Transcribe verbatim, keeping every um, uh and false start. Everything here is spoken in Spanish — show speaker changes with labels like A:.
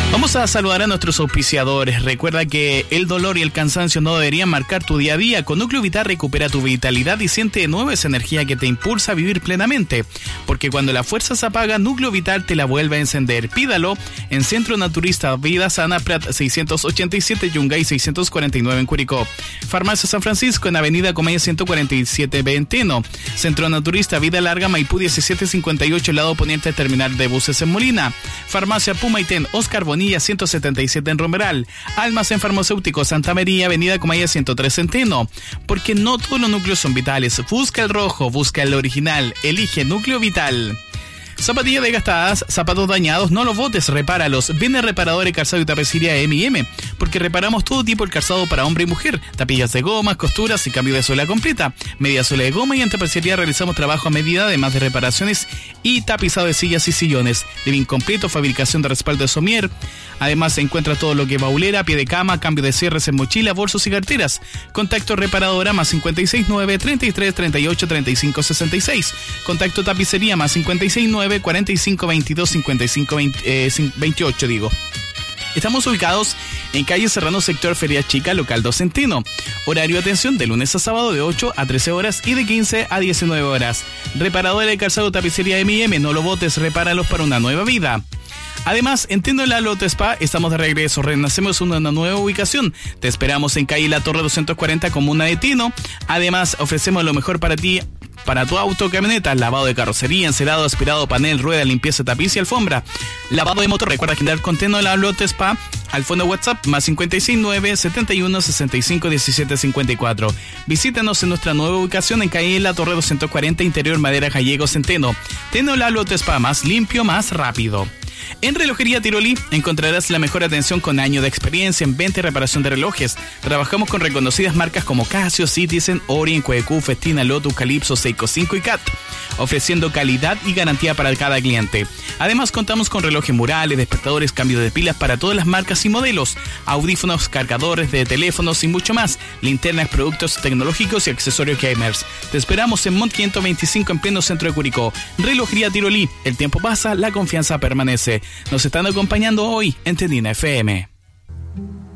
A: Vamos a saludar a nuestros auspiciadores. Recuerda que el dolor y el cansancio no deberían marcar tu día a día. Con Núcleo Vital recupera tu vitalidad y siente de nuevo esa energía que te impulsa a vivir plenamente. Porque cuando la fuerza se apaga, Núcleo Vital te la vuelve a encender. Pídalo en Centro Naturista Vida Sana Prat seiscientos ochenta y siete, Yungay seiscientos cuarenta y nueve en Curicó. Farmacia San Francisco en Avenida Comedia ciento cuarenta y siete Venteno. Centro Naturista Vida Larga Maipú diecisiete cincuenta y ocho, lado poniente terminal de buses en Molina. Farmacia Pumaitén Oscar Bonilla ciento setenta y siete en Romeral. Almacén Farmacéutico Santa María, Avenida Comaya ciento tres Centeno. Porque no todos los núcleos son vitales. Busca el rojo, busca el original. Elige Núcleo Vital. Zapatillas desgastadas, zapatos dañados, no los botes, repáralos. Viene Reparadores, Calzado y Tapicería M y M, porque reparamos todo tipo de calzado para hombre y mujer. Tapillas de gomas, costuras y cambio de suela completa. Media suela de goma, y en tapicería realizamos trabajo a medida, además de reparaciones y tapizado de sillas y sillones. Living completo, fabricación de respaldo de somier. Además se encuentra todo lo que es baulera, pie de cama, cambio de cierres en mochila, bolsos y carteras. Contacto Reparadora más cincuenta y seis nueve, treinta y tres, treinta y ocho, treinta y cinco, sesenta y seis. Contacto Tapicería más cincuenta y seis nueve, cuarenta y cinco, veintidós, cincuenta y cinco, veintiocho, digo. Estamos ubicados en calle Serrano, sector Feria Chica, local dos Centeno. Horario de atención de lunes a sábado de ocho a trece horas y de quince a diecinueve horas. Reparadora de calzado, tapicería M y M, no lo botes, repáralos para una nueva vida. Además, en Tienda Lalo Auto Spa estamos de regreso, renacemos una, una nueva ubicación. Te esperamos en calle La Torre doscientos cuarenta, comuna de Tino. Además, ofrecemos lo mejor para ti, para tu auto, camioneta, lavado de carrocería, encerado, aspirado, panel, rueda, limpieza, tapiz y alfombra. Lavado de motor, recuerda generar con Tienda Lalo Auto Spa al fondo WhatsApp más cincuenta y seis nueve, setenta y uno, sesenta y cinco, diecisiete cincuenta y cuatro. Visítanos en nuestra nueva ubicación en calle La Torre doscientos cuarenta, interior Madera Gallego Centeno. Tienda Lalo Auto Spa, más limpio, más rápido. En Relojería Tirolí encontrarás la mejor atención con años de experiencia en venta y reparación de relojes. Trabajamos con reconocidas marcas como Casio, Citizen, Orient, Q Q, Festina, Lotus, Calypso, Seiko cinco y Cat, ofreciendo calidad y garantía para cada cliente. Además, contamos con relojes murales, despertadores, cambios de pilas para todas las marcas y modelos, audífonos, cargadores de teléfonos y mucho más, linternas, productos tecnológicos y accesorios gamers. Te esperamos en Mont quinientos veinticinco, en pleno centro de Curicó. Relojería Tirolí, el tiempo pasa, la confianza permanece. Nos están acompañando hoy en Tendina F M.